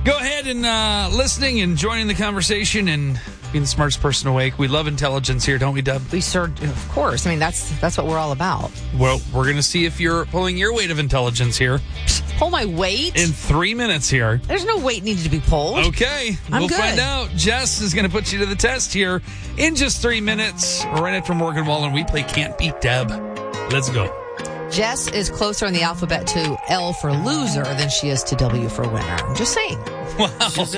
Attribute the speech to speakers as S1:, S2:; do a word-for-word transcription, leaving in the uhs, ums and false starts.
S1: Go ahead and uh, listening and joining the conversation and being the smartest person awake. We love intelligence here, don't we, Deb?
S2: We sure, of course. I mean, that's that's what we're all about.
S1: Well, we're going to see if you're pulling your weight of intelligence here
S2: Pull my weight?
S1: in three minutes here.
S2: There's no weight needed to be pulled.
S1: Okay,
S2: I'm
S1: we'll
S2: good.
S1: find out. Jess is going to put you to the test here in just three minutes. Right after Morgan Wallen, we play Can't Beat Deb. Let's go.
S2: Jess is closer in the alphabet to L for loser than she is to W for winner. I'm just saying.
S1: Wow.